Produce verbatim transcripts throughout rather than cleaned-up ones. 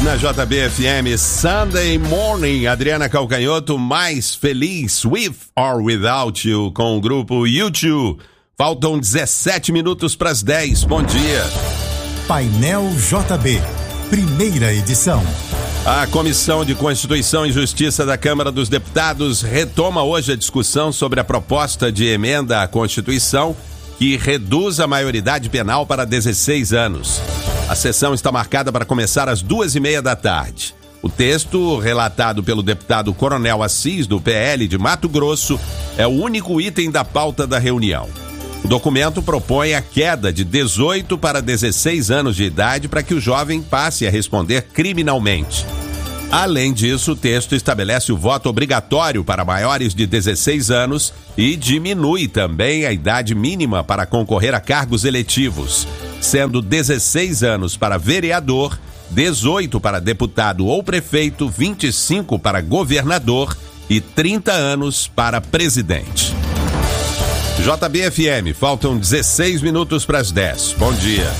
na J B F M, Sunday Morning. Adriana Calcanhoto, mais feliz, With or Without You, com o grupo U dois. Faltam dezessete minutos para as dez. Bom dia. Painel J B, primeira edição. A Comissão de Constituição e Justiça da Câmara dos Deputados retoma hoje a discussão sobre a proposta de emenda à Constituição que reduz a maioridade penal para dezesseis anos. A sessão está marcada para começar às duas e meia da tarde. O texto, relatado pelo deputado Coronel Assis, do P L de Mato Grosso, é o único item da pauta da reunião. O documento propõe a queda de dezoito para dezesseis anos de idade para que o jovem passe a responder criminalmente. Além disso, o texto estabelece o voto obrigatório para maiores de dezesseis anos e diminui também a idade mínima para concorrer a cargos eletivos, sendo dezesseis anos para vereador, dezoito para deputado ou prefeito, vinte e cinco para governador e trinta anos para presidente. J B F M, faltam dezesseis minutos para as dez. Bom dia.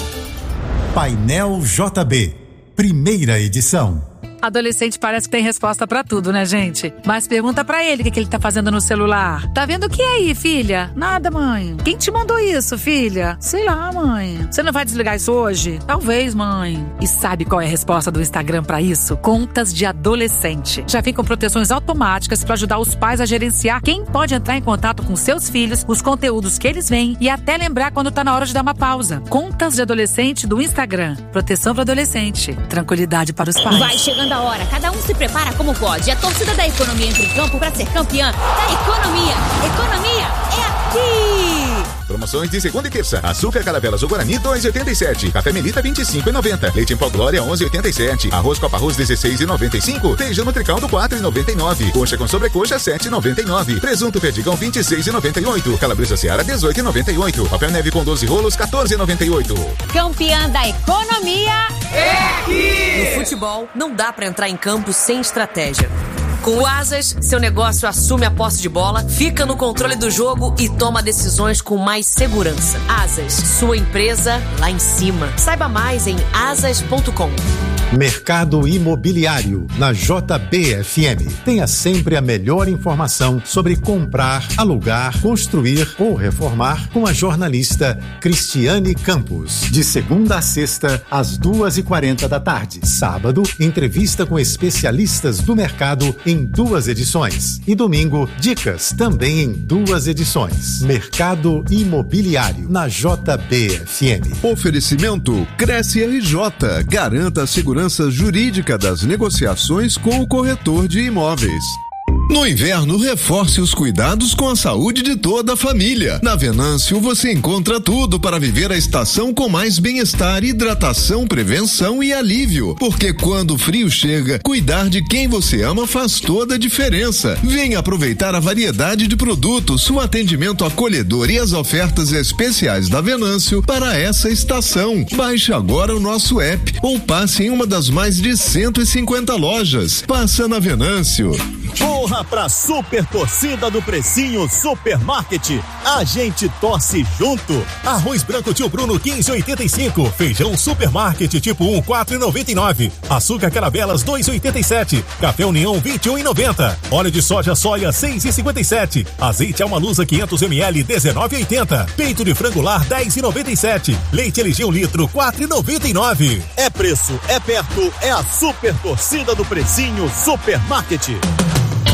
Painel J B, primeira edição. Adolescente parece que tem resposta pra tudo, né, gente? Mas pergunta pra ele o que, que ele tá fazendo no celular. Tá vendo o que aí, filha? Nada, mãe. Quem te mandou isso, filha? Sei lá, mãe. Você não vai desligar isso hoje? Talvez, mãe. E sabe qual é a resposta do Instagram pra isso? Contas de adolescente. Já vem com proteções automáticas pra ajudar os pais a gerenciar quem pode entrar em contato com seus filhos, os conteúdos que eles veem e até lembrar quando tá na hora de dar uma pausa. Contas de adolescente do Instagram. Proteção para adolescente. Tranquilidade para os pais. Vai chegando da hora, cada um se prepara como pode. A torcida da economia entra em campo para ser campeã da economia. Economia é aqui! Promoções de segunda e terça. Açúcar Caravelas ou Guarani dois reais e oitenta e sete. Café Melita vinte e cinco reais e noventa centavos. Leite em pó Glória onze reais e oitenta e sete centavos. Arroz Copa Arroz dezesseis reais e noventa e cinco centavos. Feijão Nutricaldo quatro reais e noventa e nove centavos. Coxa com sobrecoxa sete reais e noventa e nove centavos. Presunto Perdigão vinte e seis reais e noventa e oito centavos. Calabresa Seara dezoito reais e noventa e oito centavos. Papel Neve com doze rolos quatorze reais e noventa e oito centavos. Campeã da economia é aqui! No futebol, não dá pra entrar em campo sem estratégia. Com o Asas, seu negócio assume a posse de bola, fica no controle do jogo e toma decisões com mais segurança. Asas, sua empresa lá em cima. Saiba mais em asas ponto com. Mercado Imobiliário, na J B F M. Tenha sempre a melhor informação sobre comprar, alugar, construir ou reformar com a jornalista Cristiane Campos. De segunda a sexta, às duas e quarenta da tarde. Sábado, entrevista com especialistas do mercado em duas edições. E domingo, dicas também em duas edições. Mercado Imobiliário, na J B F M. Oferecimento Cresce R J. Garanta a segurança jurídica das negociações com o corretor de imóveis. No inverno, reforce os cuidados com a saúde de toda a família. Na Venâncio, você encontra tudo para viver a estação com mais bem-estar, hidratação, prevenção e alívio. Porque quando o frio chega, cuidar de quem você ama faz toda a diferença. Venha aproveitar a variedade de produtos, o atendimento acolhedor e as ofertas especiais da Venâncio para essa estação. Baixe agora o nosso app ou passe em uma das mais de cento e cinquenta lojas. Passa na Venâncio. Corra pra super torcida do Precinho Supermarket. A gente torce junto. Arroz branco Tio Bruno quinze reais e oitenta e cinco. Feijão Supermarket tipo um quatro reais e noventa e nove. Açúcar Caravelas dois reais e oitenta e sete. Café União vinte e um reais e noventa. Óleo de soja soia seis reais e cinquenta e sete. Azeite Alma Lusa quinhentos mililitros dezenove reais e oitenta. Peito de frango lar dez reais e noventa e sete. Leite L G um litro quatro reais e noventa e nove. É preço, é perto, é a super torcida do Precinho Supermarket.